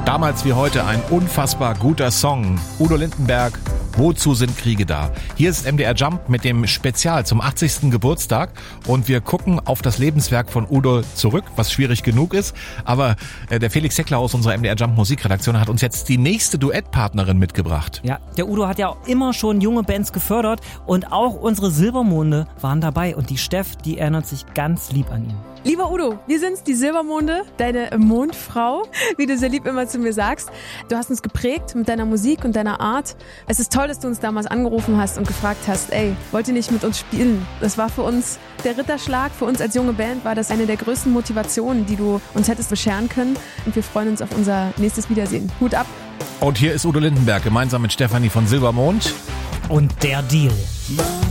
Damals wie heute ein unfassbar guter Song. Udo Lindenberg, Wozu sind Kriege da? Hier ist MDR Jump mit dem Spezial zum 80. Geburtstag und wir gucken auf das Lebenswerk von Udo zurück, was schwierig genug ist. Aber der Felix Heckler aus unserer MDR Jump Musikredaktion hat uns jetzt die nächste Duettpartnerin mitgebracht. Ja, der Udo hat ja auch immer schon junge Bands gefördert und auch unsere Silbermonde waren dabei und die Steff, die erinnert sich ganz lieb an ihn. Lieber Udo, wir sind's, die Silbermonde, deine Mondfrau, wie du sehr lieb immer zu mir sagst. Du hast uns geprägt mit deiner Musik und deiner Art. Es ist toll, dass du uns damals angerufen hast und gefragt hast, ey, wollt ihr nicht mit uns spielen? Das war für uns der Ritterschlag. Für uns als junge Band war das eine der größten Motivationen, die du uns hättest bescheren können. Und wir freuen uns auf unser nächstes Wiedersehen. Hut ab. Und hier ist Udo Lindenberg gemeinsam mit Stefanie von Silbermond. Und der Deal.